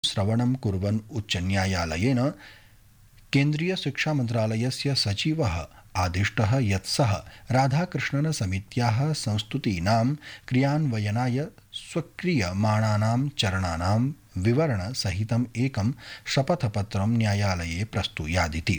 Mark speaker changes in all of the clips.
Speaker 1: श्रवणं कुर्वन् उच्चन्यायालयेन केन्द्रीयशिक्षामन्त्रालयस्य सचिवः आदिष्टः यत् सः राधाकृष्णन समित्याः संस्तुतीनां क्रियान्वयनाय स्वीक्रियमाणानां चरणानां विवरणसहितम् एकं शपथपत्रं न्यायालये प्रस्तुयादिति।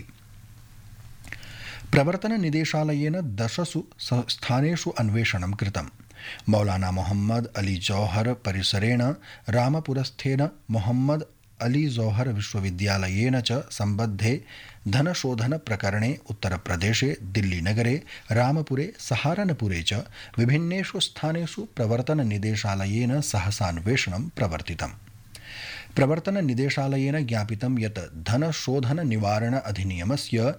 Speaker 1: प्रवर्तननिदेशालयेन 10 स्थानेषु अन्वेषणं कृतम्। मौलाना मोहम्मद अली जौहर परिसरेण रामपुरस्थेन मोहम्मद अली जौहर विश्वविद्यालयेन च सम्बद्धे धनशोधनप्रकरणे उत्तरप्रदेशे दिल्लीनगरे रामपुरे सहारनपुरे च विभिन्नेषु स्थानेषु प्रवर्तननिदेशालयेन सहसान्वेषणं प्रवर्तितम्। प्रवर्तननिदेशालयेन ज्ञापितं यत् धनशोधननिवारण अधिनियमस्य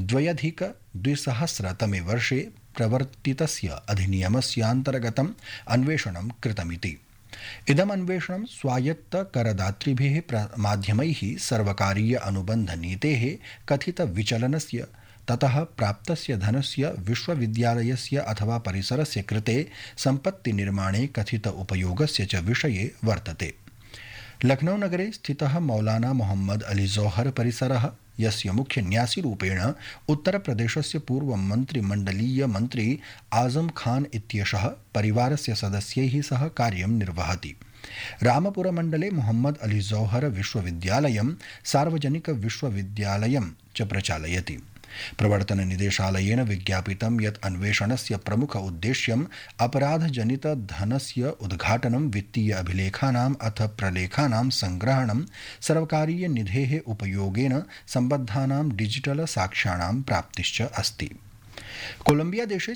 Speaker 1: 2020 तमे वर्षे प्रवर्तितस्य अधिनियमस्यान्तर्गतम् अन्वेषणं कृतमिति। इदम् अन्वेषणं स्वायत्तकरदातृभिः माध्यमैः सर्वकारीय अनुबन्धनीतेः कथितविचलनस्य ततः प्राप्तस्य धनस्य विश्वविद्यालयस्य अथवा परिसरस्य कृते सम्पत्तिनिर्माणे कथित उपयोगस्य च विषये वर्तते। लखनऊ नगरे स्थितः मौलाना मोहम्मद अली जौहर परिसरः, यस्य मुख्य न्यासीरूपेण उत्तरप्रदेशस्य पूर्वमन्त्रिमण्डलीय मन्त्री आजम खान इत्येषः परिवारस्य सदस्यैः सह कार्यं निर्वहति। रामपुरमण्डले मोहम्मद अली जौहर विश्वविद्यालयं सार्वजनिकविश्वविद्यालयं च प्रचालयति। प्रवर्तननिदेशालयेन विज्ञापितं यत् अन्वेषणस्य प्रमुख उद्देश्यम् अपराधजनितधनस्य उद्घाटनं, वित्तीय अभिलेखानाम् अथ प्रलेखानां संग्रहणं, सर्वकारीयनिधेः उपयोगेन सम्बद्धानां डिजिटल साक्ष्याणां प्राप्तिश्च अस्ति। कोलम्बिया देशे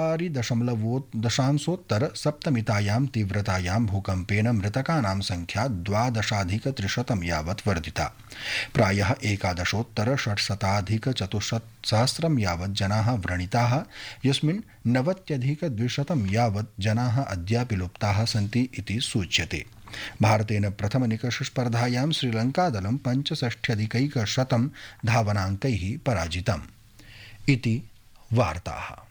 Speaker 1: 4.7 तीव्रतायां भूकम्पेन मृतकानां संख्या 12,300 यावत् वर्धिता। प्रायः 11,600 यावत् जनाः व्रणिताः, यस्मिन् 90,200 यावत् जनाः अद्यापि लुप्ताः सन्ति इति सूच्यते। भारतेन प्रथमनिकषस्पर्धायां श्रीलङ्कादलं 65,100 धावनाङ्कैः पराजितम् इति वार्ताः।